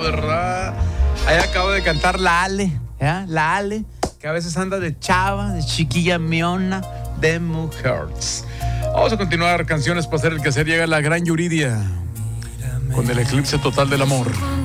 ¿verdad? Ahí acabo de cantar la Ale, ¿ya? La Ale, que a veces anda de chava, de chiquilla miona, de mujeres. Vamos a continuar canciones para hacer el quehacer. Llega la gran Yuridia con el eclipse total del amor.